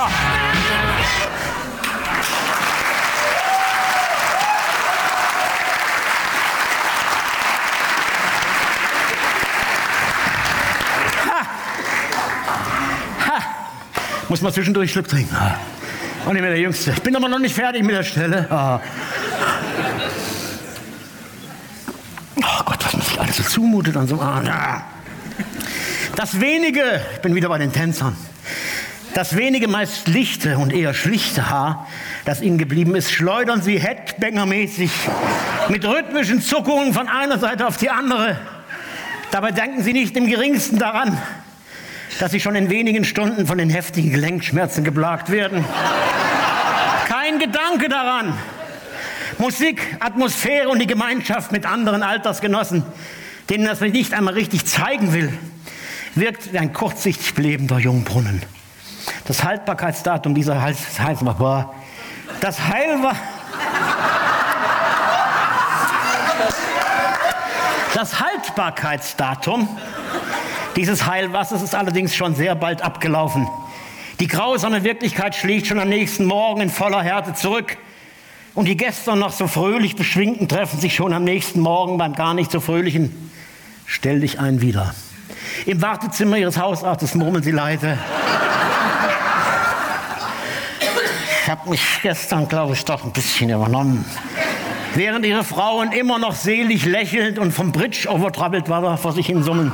Muss man zwischendurch Schluck trinken. Und nicht mehr der Jüngste. Ich bin aber noch nicht fertig mit der Stelle. Oh Gott, was man sich alles so zumutet an so einem Abend. Das wenige, ich bin wieder bei den Tänzern, das wenige meist lichte und eher schlichte Haar, das ihnen geblieben ist, schleudern sie Headbanger-mäßig mit rhythmischen Zuckungen von einer Seite auf die andere. Dabei denken sie nicht im Geringsten daran, dass sie schon in wenigen Stunden von den heftigen Gelenkschmerzen geplagt werden. Kein Gedanke daran. Musik, Atmosphäre und die Gemeinschaft mit anderen Altersgenossen, denen das nicht einmal richtig zeigen will, wirkt wie ein kurzsichtig belebender Jungbrunnen. Das Haltbarkeitsdatum dieser Das Haltbarkeitsdatum dieses Heilwassers ist allerdings schon sehr bald abgelaufen. Die grausame Wirklichkeit schlägt schon am nächsten Morgen in voller Härte zurück. Und die gestern noch so fröhlich Beschwingten treffen sich schon am nächsten Morgen beim gar nicht so fröhlichen Stell dich ein wieder. Im Wartezimmer ihres Hausarztes murmeln sie leise. Ich habe mich gestern, glaube ich, doch ein bisschen übernommen. Während ihre Frauen immer noch selig lächelnd und vom Bridge overtrabbelt war, vor sich hin summen.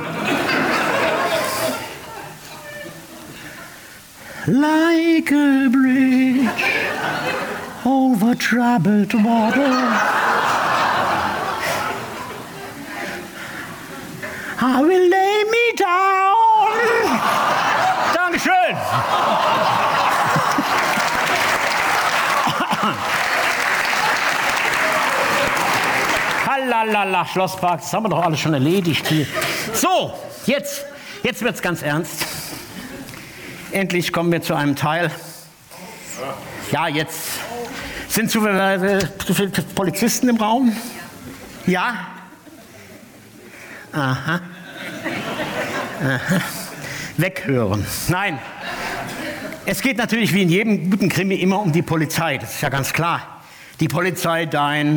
Like a bridge over troubled water, I will lay me down. Dankeschön. Halalala, Schlosspark, das haben wir doch alles schon erledigt hier. So, jetzt wird's ganz ernst. Endlich kommen wir zu einem Teil. Ja, jetzt sind zu viele Polizisten im Raum. Ja. Aha. Weghören. Nein. Es geht natürlich wie in jedem guten Krimi immer um die Polizei. Das ist ja ganz klar. Die Polizei,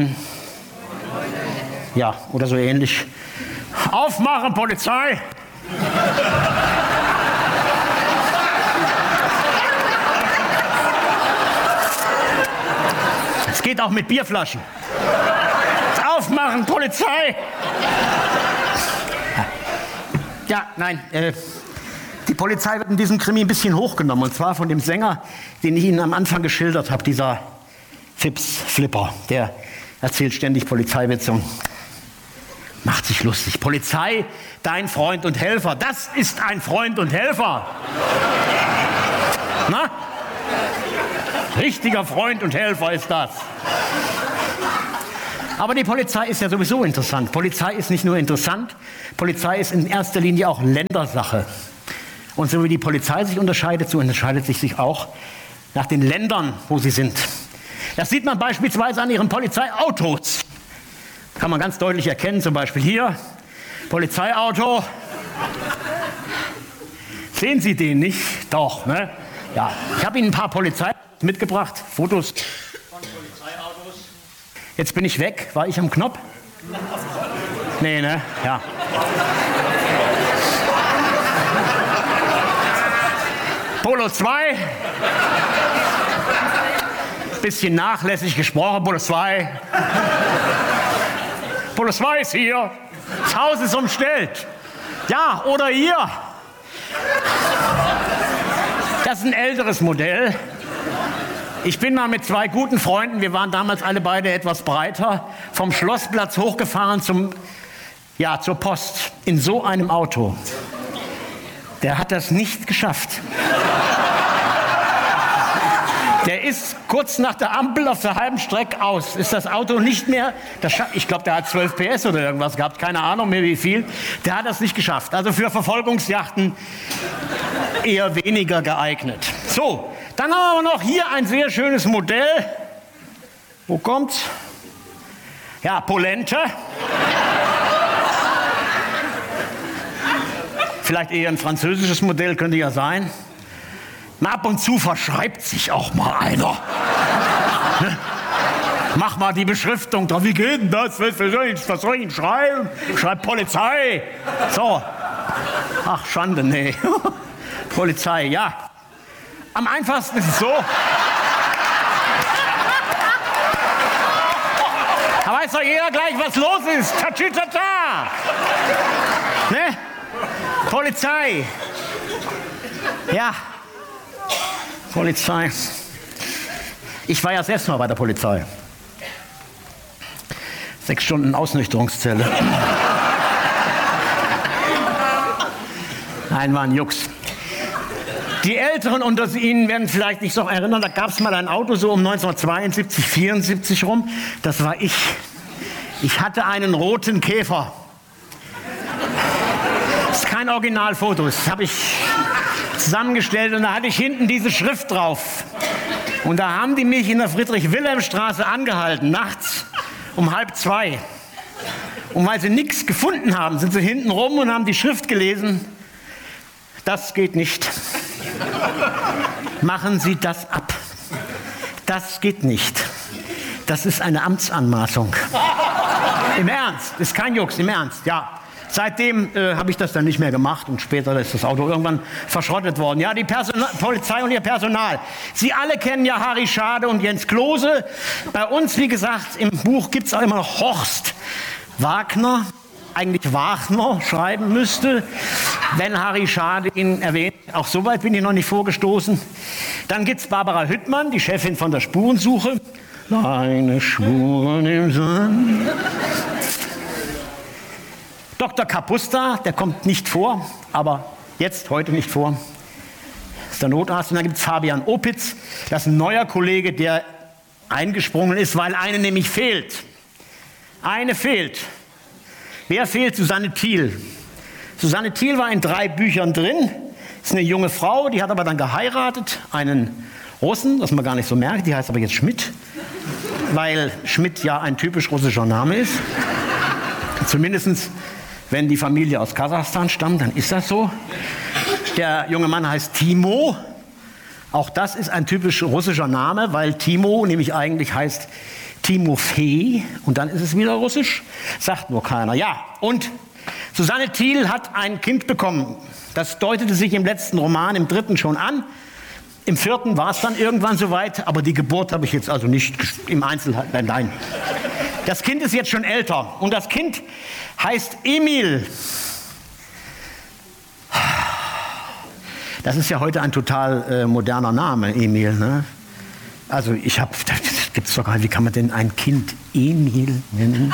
ja, oder so ähnlich. Aufmachen, Polizei! Es geht auch mit Bierflaschen. Aufmachen, Polizei! Ja, nein, die Polizei wird in diesem Krimi ein bisschen hochgenommen. Und zwar von dem Sänger, den ich Ihnen am Anfang geschildert habe, dieser Fips Flipper. Der erzählt ständig Polizeiwitze und macht sich lustig. Polizei, dein Freund und Helfer. Das ist ein Freund und Helfer. Na? Richtiger Freund und Helfer ist das. Aber die Polizei ist ja sowieso interessant. Polizei ist nicht nur interessant, Polizei ist in erster Linie auch Ländersache. Und so wie die Polizei sich unterscheidet, so unterscheidet sie sich auch nach den Ländern, wo sie sind. Das sieht man beispielsweise an ihren Polizeiautos. Kann man ganz deutlich erkennen, zum Beispiel hier, Polizeiauto. Sehen Sie den nicht? Doch, ne? Ja, ich habe Ihnen ein paar Polizeiautos mitgebracht, Fotos von Polizeiautos. Jetzt bin ich weg. War ich am Knopf? Nee, ne? Ja. Polo 2. Bisschen nachlässig gesprochen, Polo 2. Polo 2 ist hier. Das Haus ist umstellt. Ja, oder hier. Das ist ein älteres Modell. Ich bin mal mit zwei guten Freunden, wir waren damals alle beide etwas breiter, vom Schlossplatz hochgefahren zur Post in so einem Auto. Der hat das nicht geschafft. Der ist kurz nach der Ampel auf der halben Strecke aus. Ist das Auto nicht mehr, ich glaube, der hat 12 PS oder irgendwas gehabt, keine Ahnung mehr wie viel. Der hat das nicht geschafft. Also für Verfolgungsjachten eher weniger geeignet. So, dann haben wir noch hier ein sehr schönes Modell. Wo kommt's? Ja, Polente. Vielleicht eher ein französisches Modell, könnte ja sein. Ab und zu verschreibt sich auch mal einer. Ne? Mach mal die Beschriftung drauf. Wie geht denn das? Was soll ich denn schreiben? Schreib Polizei. So. Ach, Schande, nee. Polizei, ja. Am einfachsten ist es so. Da weiß doch jeder gleich, was los ist. Tatütata. Ne? Polizei. Ja. Polizei. Ich war ja selbst mal bei der Polizei. 6 Stunden Ausnüchterungszelle. Nein, war ein Jux. Die Älteren unter Ihnen werden vielleicht sich noch erinnern, da gab es mal ein Auto so um 1972, 74 rum. Das war ich. Ich hatte einen roten Käfer. Das ist kein Originalfoto, das habe ich zusammengestellt und da hatte ich hinten diese Schrift drauf. Und da haben die mich in der Friedrich-Wilhelm-Straße angehalten, nachts um 1:30. Und weil sie nichts gefunden haben, sind sie hinten rum und haben die Schrift gelesen. Das geht nicht. Machen Sie das ab. Das geht nicht. Das ist eine Amtsanmaßung. Im Ernst, ist kein Jux, im Ernst, ja. Seitdem habe ich das dann nicht mehr gemacht und später ist das Auto irgendwann verschrottet worden. Ja, die Polizei und ihr Personal. Sie alle kennen ja Harry Schade und Jens Klose. Bei uns, wie gesagt, im Buch gibt es auch immer noch Horst Wagner. Eigentlich Wagner schreiben müsste, wenn Harry Schade ihn erwähnt. Auch so weit bin ich noch nicht vorgestoßen. Dann gibt es Barbara Hüttmann, die Chefin von der Spurensuche. Deine Spuren im Sand. Dr. Kapusta, der kommt nicht vor, aber jetzt, heute nicht vor. Das ist der Notarzt. Und dann gibt es Fabian Opitz, das ist ein neuer Kollege, der eingesprungen ist, weil eine nämlich fehlt. Eine fehlt. Wer fehlt? Susanne Thiel. Susanne Thiel war in 3 Büchern drin. Ist eine junge Frau, die hat aber dann geheiratet, einen Russen, das man gar nicht so merkt, die heißt aber jetzt Schmidt, weil Schmidt ja ein typisch russischer Name ist. Zumindest wenn die Familie aus Kasachstan stammt, dann ist das so. Der junge Mann heißt Timo. Auch das ist ein typisch russischer Name, weil Timo nämlich eigentlich heißt Timofei und dann ist es wieder russisch. Sagt nur keiner. Ja, und Susanne Thiel hat ein Kind bekommen. Das deutete sich im letzten Roman, im 3. schon an. Im 4. war es dann irgendwann soweit, aber die Geburt habe ich jetzt also nicht im Einzelnen. Nein. Das Kind ist jetzt schon älter und das Kind heißt Emil. Das ist ja heute ein total moderner Name, Emil. Ne? Also das gibt's doch gar nicht. Wie kann man denn ein Kind Emil nennen?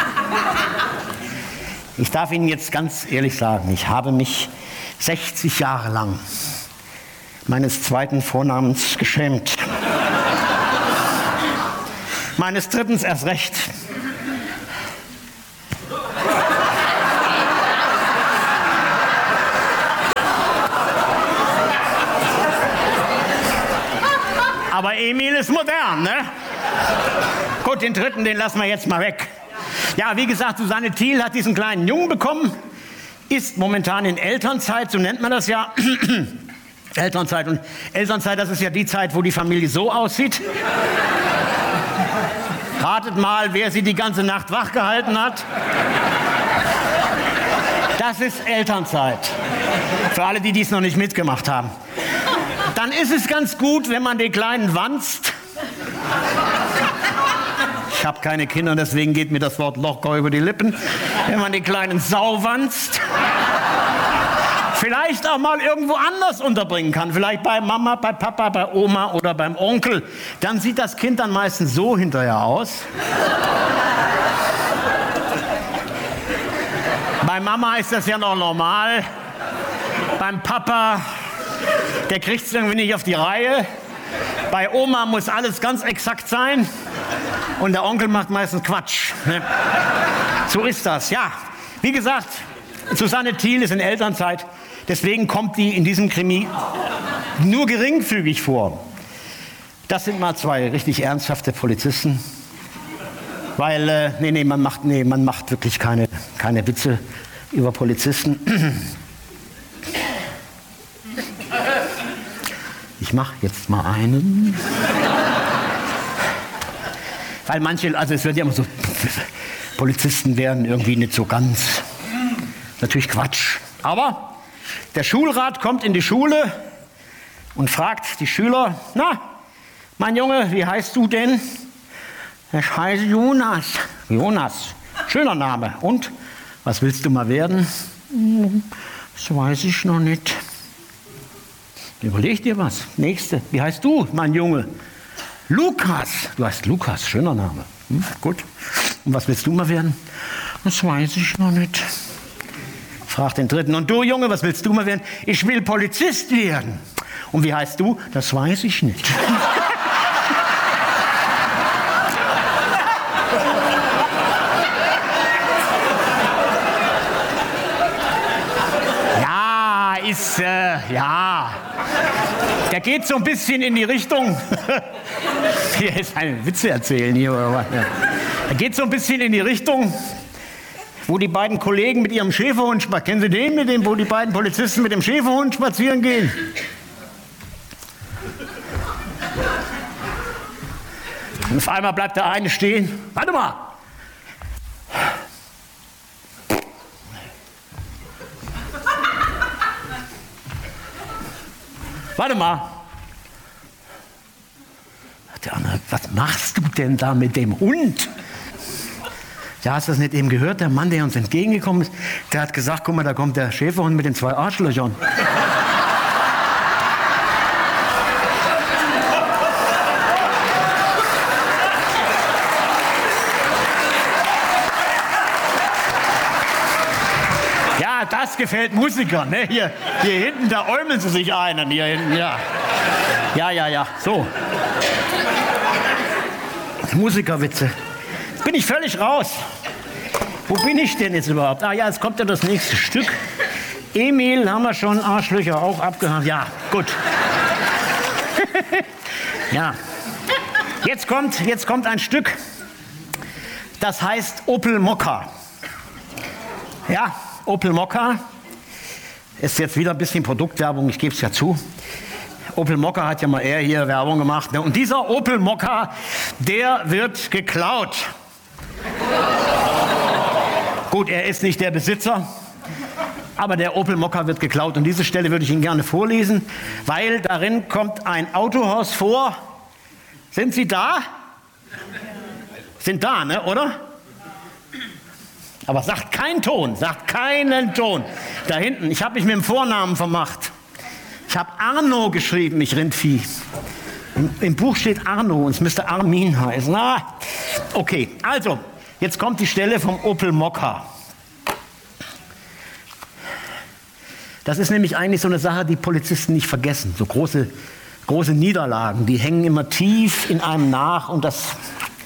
Ich darf Ihnen jetzt ganz ehrlich sagen, ich habe mich 60 Jahre lang meines 2. Vornamens geschämt. Meines 3. erst recht. Aber Emil ist modern, ne? Gut, den 3., den lassen wir jetzt mal weg. Ja, wie gesagt, Susanne Thiel hat diesen kleinen Jungen bekommen, ist momentan in Elternzeit, so nennt man das ja. Elternzeit. Und Elternzeit, das ist ja die Zeit, wo die Familie so aussieht. Ratet mal, wer sie die ganze Nacht wach gehalten hat. Das ist Elternzeit. Für alle, die dies noch nicht mitgemacht haben. Dann ist es ganz gut, wenn man den Kleinen wanzt. Ich habe keine Kinder, deswegen geht mir das Wort locker über die Lippen. Wenn man den Kleinen sauwanzt. Vielleicht auch mal irgendwo anders unterbringen kann. Vielleicht bei Mama, bei Papa, bei Oma oder beim Onkel. Dann sieht das Kind dann meistens so hinterher aus. Bei Mama ist das ja noch normal. Beim Papa, der kriegt es irgendwie nicht auf die Reihe. Bei Oma muss alles ganz exakt sein. Und der Onkel macht meistens Quatsch. So ist das, ja. Wie gesagt, Susanne Thiel ist in Elternzeit. Deswegen kommt die in diesem Krimi nur geringfügig vor. Das sind mal 2 richtig ernsthafte Polizisten. Weil, man macht wirklich keine Witze über Polizisten. Ich mach jetzt mal einen. Weil manche, also es wird ja immer so, Polizisten werden irgendwie nicht so ganz, natürlich Quatsch. Aber der Schulrat kommt in die Schule und fragt die Schüler, na, mein Junge, wie heißt du denn? Ich heiße Jonas. Jonas, schöner Name. Und, was willst du mal werden? Das weiß ich noch nicht. Überleg dir was. Nächste, wie heißt du, mein Junge? Lukas. Du heißt Lukas, schöner Name. Gut. Und was willst du mal werden? Das weiß ich noch nicht. Frag den dritten. Und du, Junge, was willst du mal werden? Ich will Polizist werden. Und wie heißt du? Das weiß ich nicht. Ja, ja. Der geht so ein bisschen in die Richtung. Hier ist ein Witze erzählen hier oder was? Er geht so ein bisschen in die Richtung, wo die beiden Kollegen mit ihrem Schäferhund spazieren. Kennen Sie den, wo die beiden Polizisten mit dem Schäferhund spazieren gehen? Und auf einmal bleibt der eine stehen. Warte mal! Warte mal! Der andere, was machst du denn da mit dem Hund? Ja, hast du das nicht eben gehört? Der Mann, der uns entgegengekommen ist, der hat gesagt, guck mal, da kommt der Schäferhund mit den 2 Arschlöchern. Ja, das gefällt Musikern. Ne? Hier hinten, da äumeln sie sich einen. Hier hinten, ja. Ja, so. Musikerwitze. Jetzt bin ich völlig raus. Wo bin ich denn jetzt überhaupt? Ah ja, jetzt kommt ja das nächste Stück. Emil haben wir schon, Arschlöcher auch abgehakt. Ja, gut. Ja. Jetzt kommt ein Stück, das heißt Opel Mokka. Ja, Opel Mokka ist jetzt wieder ein bisschen Produktwerbung, ich gebe es ja zu. Opel Mokka hat ja mal eher hier Werbung gemacht. Ne? Und dieser Opel Mokka, der wird geklaut. Gut, er ist nicht der Besitzer, aber der Opel Mokka wird geklaut. Und diese Stelle würde ich Ihnen gerne vorlesen, weil darin kommt ein Autohaus vor. Sind Sie da? Sind da, ne, oder? Aber sagt keinen Ton, sagt keinen Ton. Da hinten, ich habe mich mit dem Vornamen vermacht. Ich habe Arno geschrieben, ich Rindvieh. Im Buch steht Arno und es müsste Armin heißen. Ah, okay, also, jetzt kommt die Stelle vom Opel Mokka. Das ist nämlich eigentlich so eine Sache, die Polizisten nicht vergessen. So große Niederlagen, die hängen immer tief in einem nach und das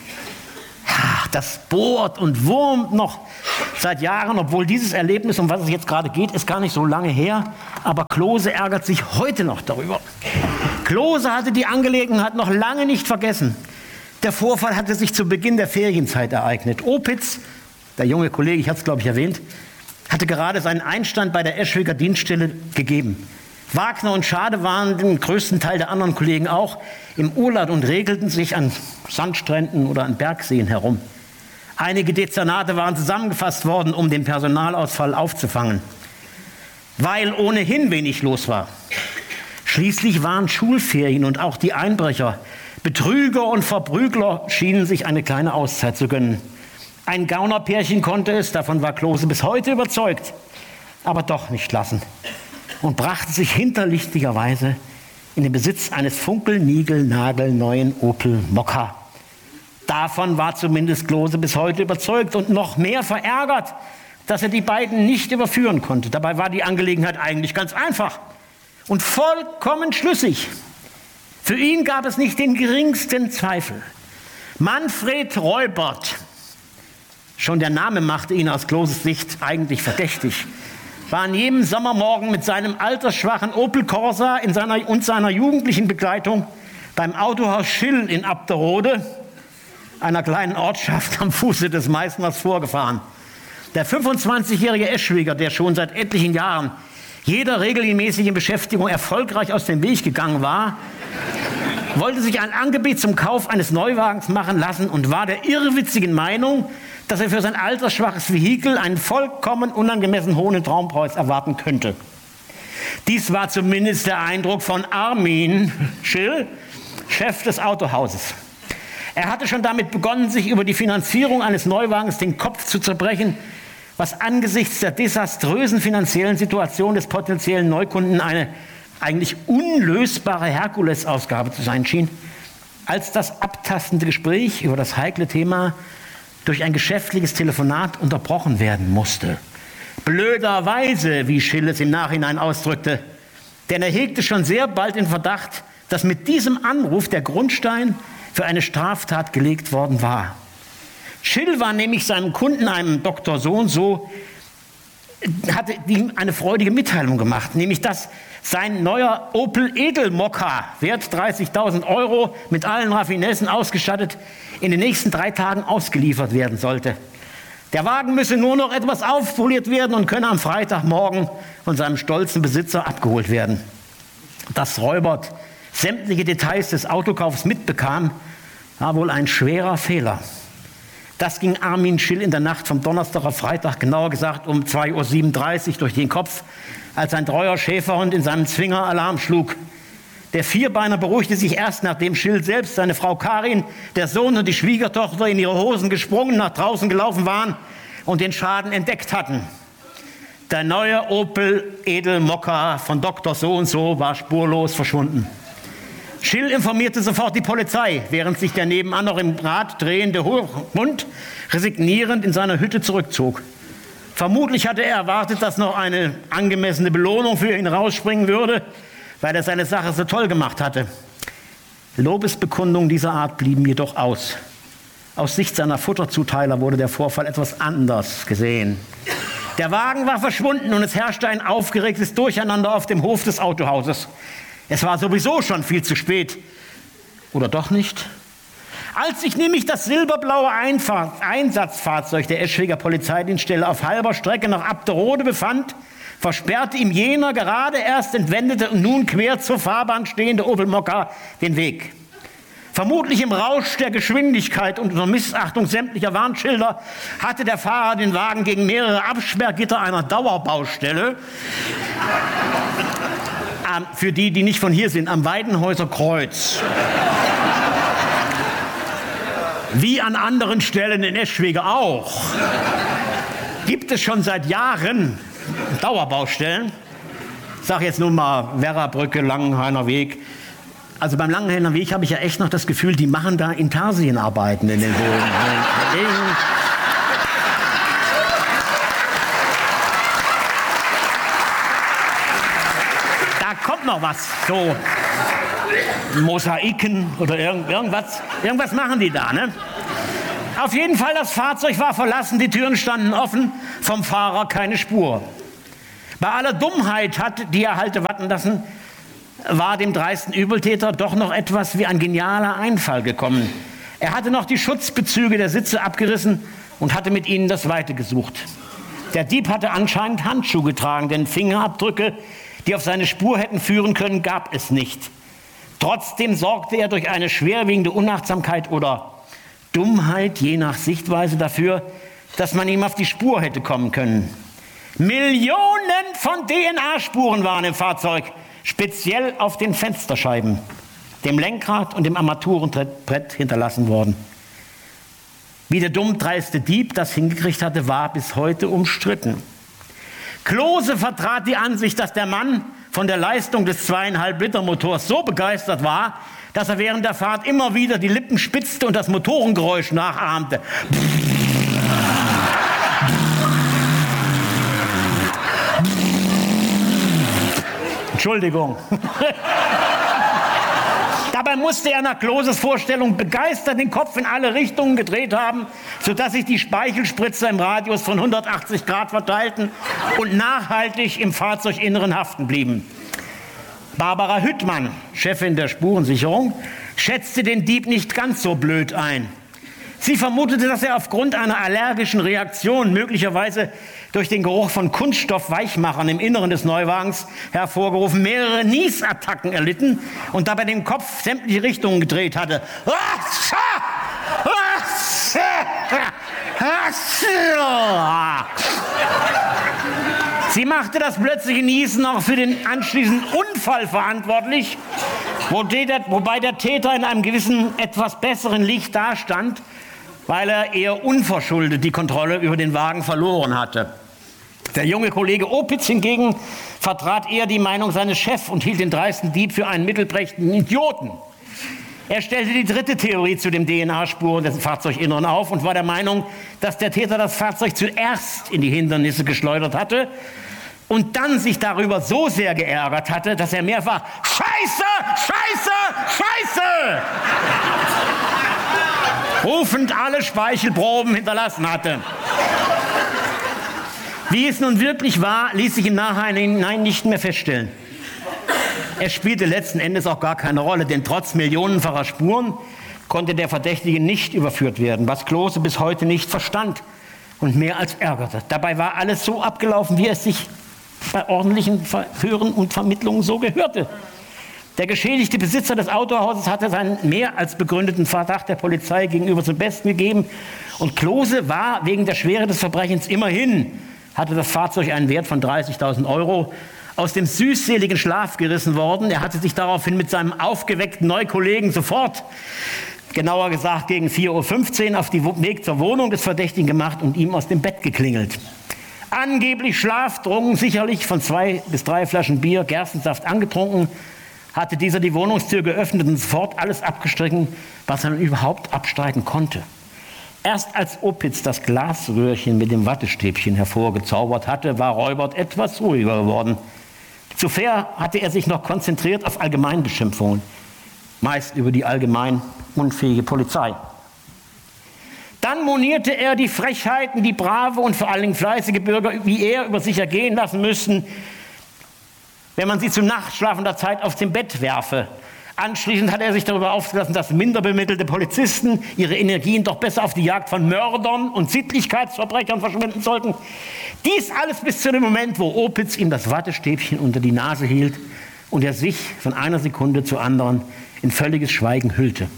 bohrt und wurmt noch seit Jahren, obwohl dieses Erlebnis, um was es jetzt gerade geht, ist gar nicht so lange her. Aber Klose ärgert sich heute noch darüber. Klose hatte die Angelegenheit noch lange nicht vergessen. Der Vorfall hatte sich zu Beginn der Ferienzeit ereignet. Opitz, der junge Kollege, ich hatte es glaube ich erwähnt, hatte gerade seinen Einstand bei der Eschwiger Dienststelle gegeben. Wagner und Schade waren den größten Teil der anderen Kollegen auch im Urlaub und regelten sich an Sandstränden oder an Bergseen herum. Einige Dezernate waren zusammengefasst worden, um den Personalausfall aufzufangen, weil ohnehin wenig los war. Schließlich waren Schulferien und auch die Einbrecher, Betrüger und Verprügler schienen sich eine kleine Auszeit zu gönnen. Ein Gaunerpärchen konnte es, davon war Klose bis heute überzeugt, aber doch nicht lassen und brachte sich hinterlistigerweise in den Besitz eines funkelnigelnagelneuen Opel Mokka. Davon war zumindest Klose bis heute überzeugt und noch mehr verärgert, dass er die beiden nicht überführen konnte. Dabei war die Angelegenheit eigentlich ganz einfach und vollkommen schlüssig. Für ihn gab es nicht den geringsten Zweifel. Manfred Reubert, schon der Name machte ihn aus Kloses Sicht eigentlich verdächtig, war an jedem Sommermorgen mit seinem altersschwachen Opel Corsa und seiner jugendlichen Begleitung beim Autohaus Schill in Abderode, einer kleinen Ortschaft am Fuße des Meißners, vorgefahren. Der 25-jährige Eschwiger, der schon seit etlichen Jahren jeder regelmäßigen Beschäftigung erfolgreich aus dem Weg gegangen war, wollte sich ein Angebot zum Kauf eines Neuwagens machen lassen und war der irrwitzigen Meinung, dass er für sein altersschwaches Vehikel einen vollkommen unangemessen hohen Traumpreis erwarten könnte. Dies war zumindest der Eindruck von Armin Schill, Chef des Autohauses. Er hatte schon damit begonnen, sich über die Finanzierung eines Neuwagens den Kopf zu zerbrechen, was angesichts der desaströsen finanziellen Situation des potenziellen Neukunden eine eigentlich unlösbare Herkulesausgabe zu sein schien, als das abtastende Gespräch über das heikle Thema durch ein geschäftliches Telefonat unterbrochen werden musste. Blöderweise, wie Schill es im Nachhinein ausdrückte, denn er hegte schon sehr bald den Verdacht, dass mit diesem Anruf der Grundstein für eine Straftat gelegt worden war. Schill war nämlich seinem Kunden, einem Dr. So, hatte ihm eine freudige Mitteilung gemacht, nämlich dass sein neuer Opel Edelmokka, wert 30.000 € mit allen Raffinessen ausgestattet, in den nächsten 3 Tagen ausgeliefert werden sollte. Der Wagen müsse nur noch etwas aufpoliert werden und könne am Freitagmorgen von seinem stolzen Besitzer abgeholt werden. Dass Reubert sämtliche Details des Autokaufs mitbekam, war wohl ein schwerer Fehler. Das ging Armin Schill in der Nacht vom Donnerstag auf Freitag, genauer gesagt um 2:37 Uhr durch den Kopf, als ein treuer Schäferhund in seinem Zwinger Alarm schlug. Der Vierbeiner beruhigte sich erst, nachdem Schill selbst, seine Frau Karin, der Sohn und die Schwiegertochter in ihre Hosen gesprungen, nach draußen gelaufen waren und den Schaden entdeckt hatten. Der neue Opel Edelmokka von Dr. So war spurlos verschwunden. Schill informierte sofort die Polizei, während sich der nebenan noch im Rad drehende Hund resignierend in seiner Hütte zurückzog. Vermutlich hatte er erwartet, dass noch eine angemessene Belohnung für ihn rausspringen würde, weil er seine Sache so toll gemacht hatte. Lobesbekundungen dieser Art blieben jedoch aus. Aus Sicht seiner Futterzuteiler wurde der Vorfall etwas anders gesehen. Der Wagen war verschwunden und es herrschte ein aufgeregtes Durcheinander auf dem Hof des Autohauses. Es war sowieso schon viel zu spät. Oder doch nicht? Als sich nämlich das silberblaue Einsatzfahrzeug der Eschweiger Polizeidienststelle auf halber Strecke nach Abderode befand, versperrte ihm jener gerade erst entwendete und nun quer zur Fahrbahn stehende Opel Mokka den Weg. Vermutlich im Rausch der Geschwindigkeit und unter Missachtung sämtlicher Warnschilder hatte der Fahrer den Wagen gegen mehrere Absperrgitter einer Dauerbaustelle, für die nicht von hier sind, am Weidenhäuser Kreuz, wie an anderen Stellen in Eschwege auch, gibt es schon seit Jahren Dauerbaustellen. Ich sage jetzt nur mal Werrabrücke, Langenhainer Weg. Also beim Langenhainer Weg habe ich ja echt noch das Gefühl, die machen da Intarsienarbeiten in den Boden. Da kommt noch was, so Mosaiken oder irgendwas. Irgendwas machen die da, ne? Auf jeden Fall, das Fahrzeug war verlassen, die Türen standen offen, vom Fahrer keine Spur. Bei aller Dummheit, die er hatte warten lassen, war dem dreisten Übeltäter doch noch etwas wie ein genialer Einfall gekommen. Er hatte noch die Schutzbezüge der Sitze abgerissen und hatte mit ihnen das Weite gesucht. Der Dieb hatte anscheinend Handschuhe getragen, denn Fingerabdrücke, die auf seine Spur hätten führen können, gab es nicht. Trotzdem sorgte er durch eine schwerwiegende Unachtsamkeit oder Dummheit, je nach Sichtweise, dafür, dass man ihm auf die Spur hätte kommen können. Millionen von DNA-Spuren waren im Fahrzeug, speziell auf den Fensterscheiben, dem Lenkrad und dem Armaturenbrett hinterlassen worden. Wie der dummdreiste Dieb das hingekriegt hatte, war bis heute umstritten. Klose vertrat die Ansicht, dass der Mann von der Leistung des 2,5 Liter Motors so begeistert war, dass er während der Fahrt immer wieder die Lippen spitzte und das Motorengeräusch nachahmte. Entschuldigung. Dabei musste er nach Kloses Vorstellung begeistert den Kopf in alle Richtungen gedreht haben, sodass sich die Speichelspritzer im Radius von 180 Grad verteilten und nachhaltig im Fahrzeuginneren haften blieben. Barbara Hüttmann, Chefin der Spurensicherung, schätzte den Dieb nicht ganz so blöd ein. Sie vermutete, dass er aufgrund einer allergischen Reaktion, möglicherweise durch den Geruch von Kunststoffweichmachern im Inneren des Neuwagens hervorgerufen, mehrere Niesattacken erlitten und dabei den Kopf sämtliche Richtungen gedreht hatte. Sie machte das plötzliche Niesen auch für den anschließenden Unfall verantwortlich, wobei der Täter in einem gewissen, etwas besseren Licht dastand, weil er eher unverschuldet die Kontrolle über den Wagen verloren hatte. Der junge Kollege Opitz hingegen vertrat eher die Meinung seines Chefs und hielt den dreisten Dieb für einen mittelprächtigen Idioten. Er stellte die dritte Theorie zu den DNA-Spuren des Fahrzeuginneren auf und war der Meinung, dass der Täter das Fahrzeug zuerst in die Hindernisse geschleudert hatte und dann sich darüber so sehr geärgert hatte, dass er mehrfach Scheiße, Scheiße, Scheiße rufend alle Speichelproben hinterlassen hatte. Wie es nun wirklich war, ließ sich im Nachhinein nicht mehr feststellen. Es spielte letzten Endes auch gar keine Rolle, denn trotz millionenfacher Spuren konnte der Verdächtige nicht überführt werden, was Klose bis heute nicht verstand und mehr als ärgerte. Dabei war alles so abgelaufen, wie es sich bei ordentlichen Verhören und Vermittlungen so gehörte. Der geschädigte Besitzer des Autohauses hatte seinen mehr als begründeten Verdacht der Polizei gegenüber zum Besten gegeben und Klose war wegen der Schwere des Verbrechens immerhin, hatte das Fahrzeug einen Wert von 30.000 € aus dem süßseligen Schlaf gerissen worden. Er hatte sich daraufhin mit seinem aufgeweckten Neukollegen sofort, genauer gesagt gegen 4:15 Uhr, auf den Weg zur Wohnung des Verdächtigen gemacht und ihm aus dem Bett geklingelt. Angeblich schlaftrunken, sicherlich von 2 bis 3 Flaschen Bier, Gerstensaft angetrunken, hatte dieser die Wohnungstür geöffnet und sofort alles abgestrichen, was er überhaupt abstreiten konnte. Erst als Opitz das Glasröhrchen mit dem Wattestäbchen hervorgezaubert hatte, war Reubert etwas ruhiger geworden. Zuvor hatte er sich noch konzentriert auf Allgemeinbeschimpfungen, meist über die allgemein unfähige Polizei. Dann monierte er die Frechheiten, die brave und vor allen Dingen fleißige Bürger wie er über sich ergehen lassen müssten, wenn man sie zu nachtschlafender Zeit aus dem Bett werfe. Anschließend hat er sich darüber aufgelassen, dass minder bemittelte Polizisten ihre Energien doch besser auf die Jagd von Mördern und Sittlichkeitsverbrechern verschwenden sollten. Dies alles bis zu dem Moment, wo Opitz ihm das Wattestäbchen unter die Nase hielt und er sich von einer Sekunde zur anderen in völliges Schweigen hüllte,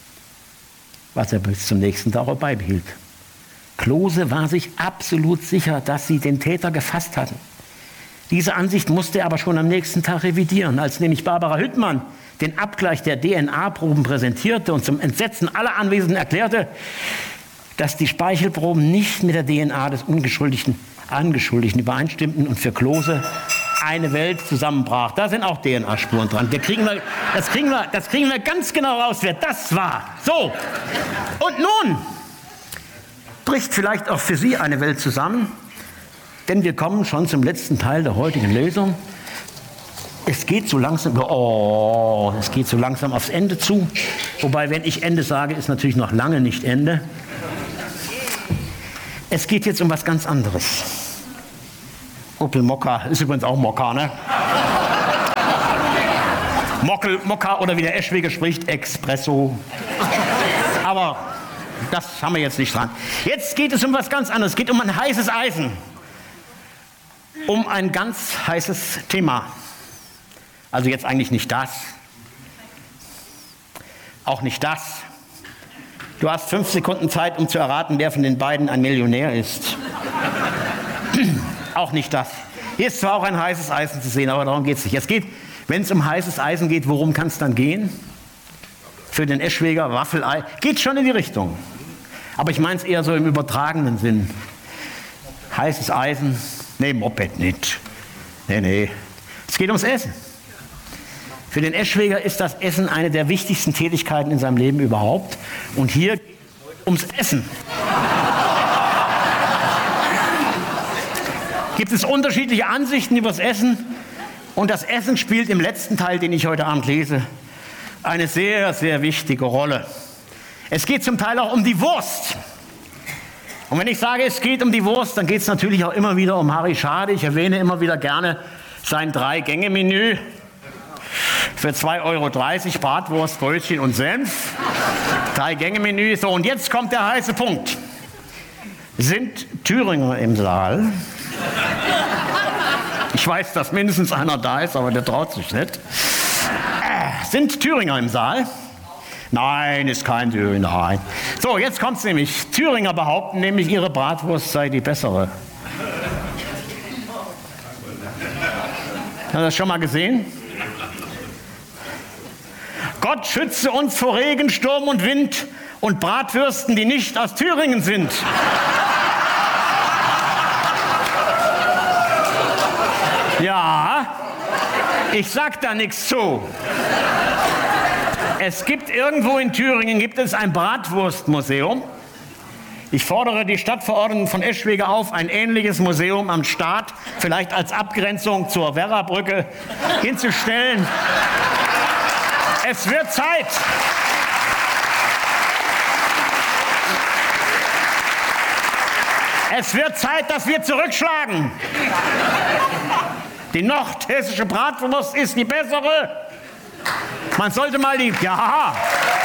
was er bis zum nächsten Tag auch beibehielt. Klose war sich absolut sicher, dass sie den Täter gefasst hatten. Diese Ansicht musste er aber schon am nächsten Tag revidieren, als nämlich Barbara Hüttmann den Abgleich der DNA-Proben präsentierte und zum Entsetzen aller Anwesenden erklärte, dass die Speichelproben nicht mit der DNA des Angeschuldigten übereinstimmten und für Klose eine Welt zusammenbrach. Da sind auch DNA-Spuren dran. Das kriegen wir ganz genau raus, wer das war. So, und nun bricht vielleicht auch für Sie eine Welt zusammen, denn wir kommen schon zum letzten Teil der heutigen Lesung. Es geht so langsam aufs Ende zu. Wobei, wenn ich Ende sage, ist natürlich noch lange nicht Ende. Es geht jetzt um was ganz anderes. Opel Mokka ist übrigens auch Mokka, ne? Mokka oder wie der Eschwege spricht, Espresso. Aber das haben wir jetzt nicht dran. Jetzt geht es um was ganz anderes. Es geht um ein heißes Eisen. Um ein ganz heißes Thema. Also jetzt eigentlich nicht das. Auch nicht das. Du hast 5 Sekunden Zeit, um zu erraten, wer von den beiden ein Millionär ist. Auch nicht das. Hier ist zwar auch ein heißes Eisen zu sehen, aber darum geht es nicht. Es geht, wenn es um heißes Eisen geht, worum kann es dann gehen? Für den Eschweger, Waffelei, geht schon in die Richtung. Aber ich meine es eher so im übertragenen Sinn. Heißes Eisen, nee, Moped nicht. Nee. Es geht ums Essen. Für den Eschweger ist das Essen eine der wichtigsten Tätigkeiten in seinem Leben überhaupt. Und hier geht es ums Essen. Gibt es unterschiedliche Ansichten über das Essen? Und das Essen spielt im letzten Teil, den ich heute Abend lese, eine sehr, sehr wichtige Rolle. Es geht zum Teil auch um die Wurst. Und wenn ich sage, es geht um die Wurst, dann geht es natürlich auch immer wieder um Harry Schade. Ich erwähne immer wieder gerne sein 3-Gänge-Menü für 2,30 € Bratwurst, Brötchen und Senf. 3-Gänge-Menü. So, und jetzt kommt der heiße Punkt. Sind Thüringer im Saal? Ich weiß, dass mindestens einer da ist, aber der traut sich nicht. Sind Thüringer im Saal? Nein, ist kein Thüringer. Nein. So, jetzt kommt's nämlich. Thüringer behaupten nämlich, ihre Bratwurst sei die bessere. Hast du das schon mal gesehen? Gott schütze uns vor Regen, Sturm und Wind und Bratwürsten, die nicht aus Thüringen sind. Ja, ich sag da nichts zu. Es gibt irgendwo in Thüringen ein Bratwurstmuseum. Ich fordere die Stadtverordneten von Eschwege auf, ein ähnliches Museum am Start, vielleicht als Abgrenzung zur Werrabrücke, hinzustellen. Es wird Zeit. Es wird Zeit, dass wir zurückschlagen. Die nordhessische Bratwurst ist die bessere. Man sollte mal die... Ja.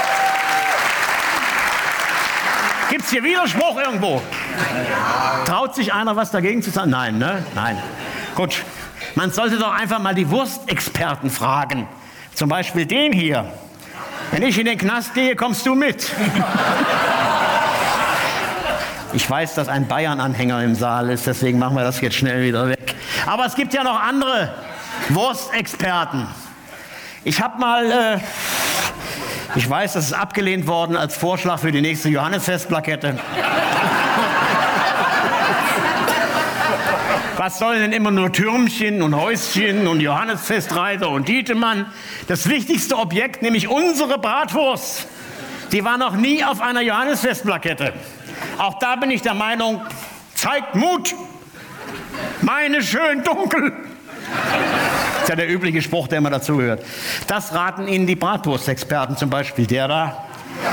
Gibt es hier Widerspruch irgendwo? Traut sich einer was dagegen zu sagen? Nein, ne? Nein. Gut. Man sollte doch einfach mal die Wurstexperten fragen. Zum Beispiel den hier. Wenn ich in den Knast gehe, kommst du mit. Ich weiß, dass ein Bayern-Anhänger im Saal ist, deswegen machen wir das jetzt schnell wieder weg. Aber es gibt ja noch andere Wurstexperten. Ich habe mal, ich weiß, das ist abgelehnt worden als Vorschlag für die nächste Johannisfestplakette. Was sollen denn immer nur Türmchen und Häuschen und Johannisfestreiter und Dietemann? Das wichtigste Objekt, nämlich unsere Bratwurst, die war noch nie auf einer Johannisfestplakette. Auch da bin ich der Meinung, zeigt Mut. Meine schön dunkel. Das ist ja der übliche Spruch, der immer dazugehört. Das raten Ihnen die Bratwurstexperten, zum Beispiel der da.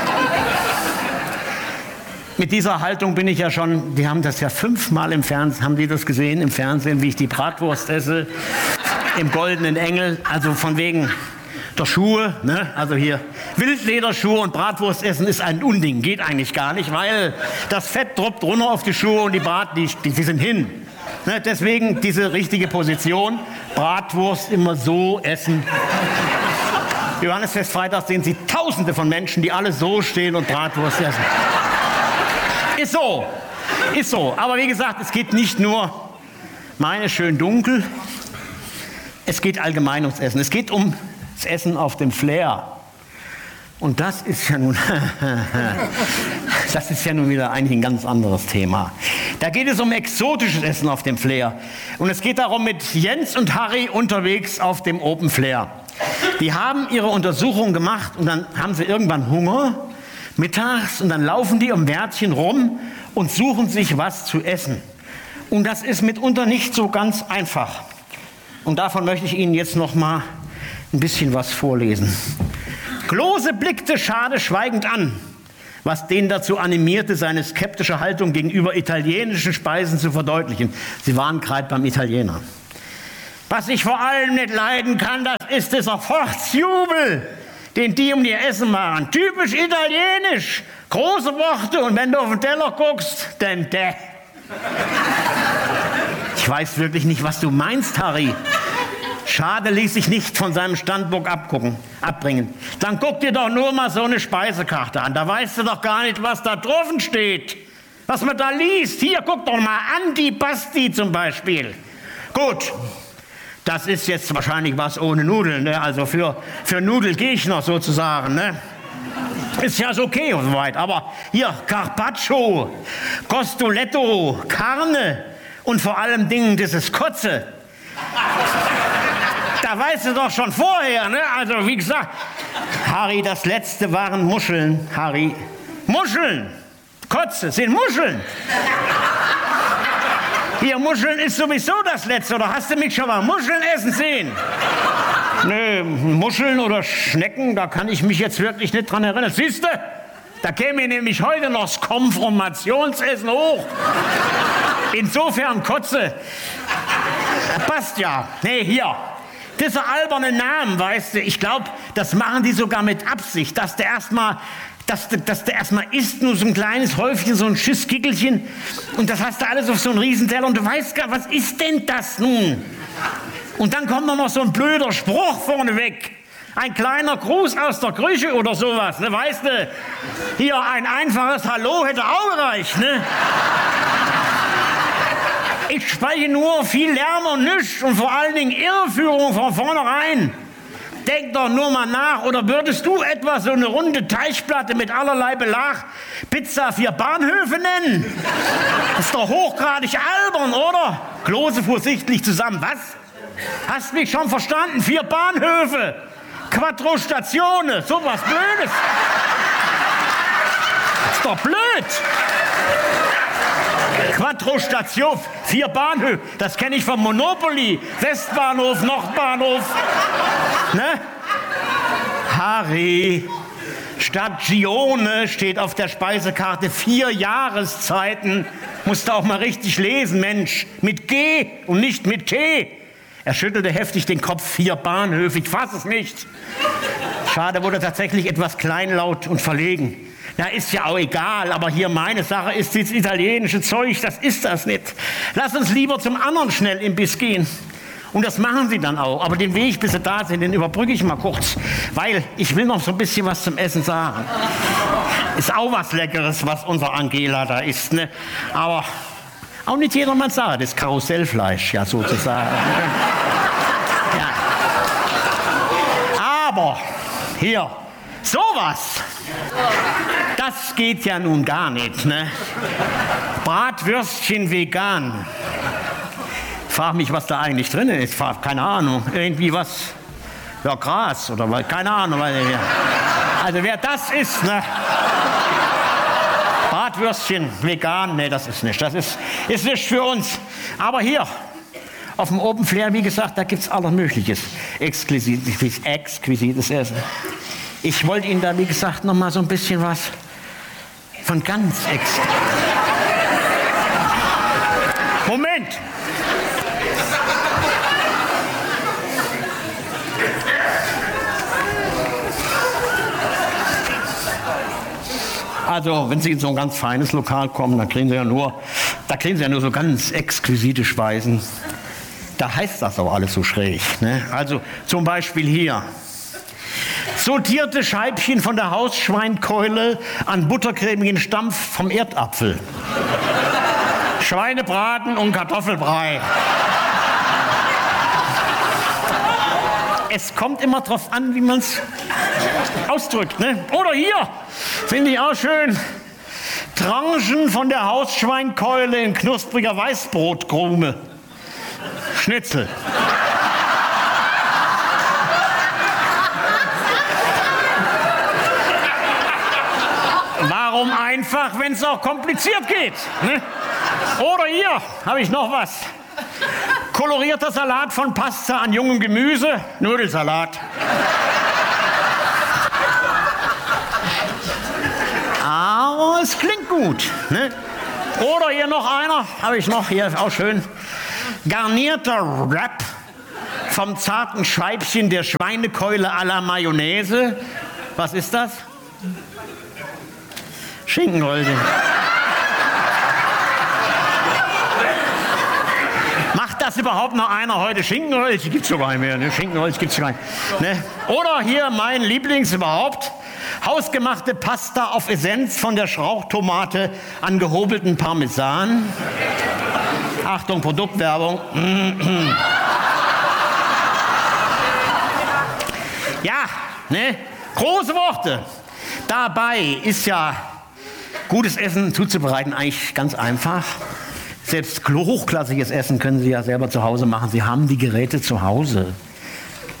Mit dieser Haltung bin ich ja schon, die haben das ja 5-mal im Fernsehen, haben die das gesehen im Fernsehen, wie ich die Bratwurst esse, im Goldenen Engel, also von wegen der Schuhe, ne? Also hier Wildlederschuhe und Bratwurst essen ist ein Unding, geht eigentlich gar nicht, weil das Fett droppt runter auf die Schuhe und die sind hin. Ne? Deswegen diese richtige Position, Bratwurst immer so essen. Johannisfestfreitag sehen Sie Tausende von Menschen, die alle so stehen und Bratwurst essen. Ist so, ist so. Aber wie gesagt, es geht nicht nur meine schön dunkel, es geht allgemein ums Essen. Es geht um das Essen auf dem Flair. Und das ist ja nun, das ist ja nun wieder eigentlich ein ganz anderes Thema. Da geht es um exotisches Essen auf dem Flair. Und es geht darum, mit Jens und Harry unterwegs auf dem Open Flair. Die haben ihre Untersuchung gemacht und dann haben sie irgendwann Hunger mittags und dann laufen die um Wärtchen rum und suchen sich was zu essen. Und das ist mitunter nicht so ganz einfach. Und davon möchte ich Ihnen jetzt noch mal ein bisschen was vorlesen. Klose blickte Schade schweigend an, was den dazu animierte, seine skeptische Haltung gegenüber italienischen Speisen zu verdeutlichen. Sie waren gerade beim Italiener. Was ich vor allem nicht leiden kann, das ist dieser Fortsjubel, den die um ihr Essen machen. Typisch italienisch. Große Worte und wenn du auf den Teller guckst, dann Ich weiß wirklich nicht, was du meinst, Harry. Schade ließ sich nicht von seinem Standpunkt abbringen. Dann guck dir doch nur mal so eine Speisekarte an. Da weißt du doch gar nicht, was da drauf steht. Was man da liest. Hier, guck doch mal, Antipasti zum Beispiel. Gut. Das ist jetzt wahrscheinlich was ohne Nudeln, ne? Also für Nudelgegner sozusagen, ne? Ist ja so okay und so weit. Aber hier Carpaccio, Costoletto, Carne und vor allem Dingen dieses Kotze. Da weißt du doch schon vorher, ne? Also wie gesagt, Harry, das letzte waren Muscheln, Harry. Muscheln! Kotze sind Muscheln! Hier, Muscheln ist sowieso das Letzte. Oder hast du mich schon mal Muscheln essen sehen? Nö, Muscheln oder Schnecken, da kann ich mich jetzt wirklich nicht dran erinnern. Siehst du? Da käme nämlich heute noch das Konfirmationsessen hoch. Insofern Kotze. Passt ja. Nee, hier. Diese alberne Namen, weißt du, ich glaube, das machen die sogar mit Absicht, dass der erstmal isst, nur so ein kleines Häufchen, so ein Schisskickelchen, und das hast du alles auf so einen Riesenteller und du weißt gar, was ist denn das nun? Und dann kommt noch so ein blöder Spruch vorneweg. Ein kleiner Gruß aus der Küche oder sowas, ne, weißt du? Hier ein einfaches Hallo hätte auch gereicht, ne? Ich spreche nur viel Lärm und nichts und vor allen Dingen Irreführung von vornherein. Denk doch nur mal nach, oder würdest du etwa so eine runde Teichplatte mit allerlei Belag Pizza 4 Bahnhöfe nennen? Das ist doch hochgradig albern, oder? Klose fuhr sichtlich zusammen. Was? Hast mich schon verstanden? 4 Bahnhöfe, Quattro Stazione, sowas Blödes. Das ist doch blöd. Quattro Station, 4 Bahnhöfe, das kenne ich vom Monopoly. Westbahnhof, Nordbahnhof. Ne? Harry, Stagione steht auf der Speisekarte, 4 Jahreszeiten. Musst du auch mal richtig lesen, Mensch. Mit G und nicht mit T. Er schüttelte heftig den Kopf. 4 Bahnhöfe, ich fass es nicht. Schade, wurde tatsächlich etwas kleinlaut und verlegen. Ja, ist ja auch egal, aber hier meine Sache ist das italienische Zeug, das ist das nicht. Lass uns lieber zum anderen Schnellimbiss gehen. Und das machen sie dann auch. Aber den Weg, bis sie da sind, den überbrücke ich mal kurz. Weil ich will noch so ein bisschen was zum Essen sagen. Ist auch was Leckeres, was unser Angela da isst, ne? Aber auch nicht jedermanns Sache, das Karussellfleisch, ja, sozusagen. Ja. Aber hier, sowas, das geht ja nun gar nicht, ne? Bratwürstchen vegan. Frag mich, was da eigentlich drin ist. Keine Ahnung. Irgendwie was, ja, Gras oder was, keine Ahnung. Also wer das isst, ne? Bratwürstchen vegan, ne, das ist nicht. Das ist nicht für uns. Aber hier, auf dem Open Flair, wie gesagt, da gibt es alles Mögliches. Exquisites Essen. Ich wollte Ihnen da, wie gesagt, noch mal so ein bisschen was von ganz extra. Moment! Also, wenn Sie in so ein ganz feines Lokal kommen, da kriegen Sie ja nur so ganz exquisite Speisen. Da heißt das auch alles so schräg, ne? Also zum Beispiel hier. Sortierte Scheibchen von der Hausschweinkeule an buttercremigen Stampf vom Erdapfel. Schweinebraten und Kartoffelbrei. Es kommt immer drauf an, wie man es ausdrückt, ne? Oder hier, finde ich auch schön, Tranchen von der Hausschweinkeule in knuspriger Weißbrotkrume. Schnitzel. Warum einfach, wenn es auch kompliziert geht? Ne? Oder hier habe ich noch was. Kolorierter Salat von Pasta an jungem Gemüse, Nudelsalat. Aber es klingt gut. Ne? Oder hier noch einer, habe ich noch, hier auch schön. Garnierter Wrap vom zarten Scheibchen der Schweinekeule à la Mayonnaise. Was ist das? Schinkenröllchen. Macht das überhaupt noch einer heute? Schinkenröllchen gibt es sogar nicht mehr. Ne? Schinkenröllchen gibt es gar nicht. Ne? Oder hier mein Lieblings überhaupt. Hausgemachte Pasta auf Essenz von der Schrauchtomate an gehobelten Parmesan. Achtung, Produktwerbung. Ja, ne? Große Worte. Dabei ist ja gutes Essen zuzubereiten eigentlich ganz einfach. Selbst hochklassiges Essen können Sie ja selber zu Hause machen. Sie haben die Geräte zu Hause.